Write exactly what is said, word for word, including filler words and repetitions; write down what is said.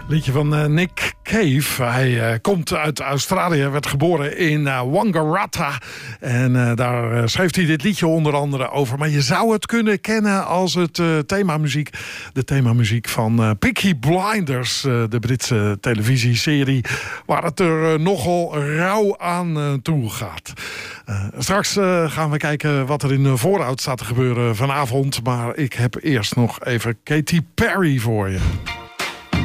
Liedje van uh, Nick Cave. Hij uh, komt uit Australië, werd geboren in uh, Wangaratta. En uh, daar uh, schreef hij dit liedje onder andere over. Maar je zou het kunnen kennen als het uh, themamuziek. De themamuziek van uh, Peaky Blinders. Uh, de Britse televisieserie. Waar het er uh, nogal rauw aan uh, toe gaat. Uh, straks uh, gaan we kijken wat er in de voorhout staat te gebeuren vanavond. Maar ik heb eerst nog even Katy Perry voor je.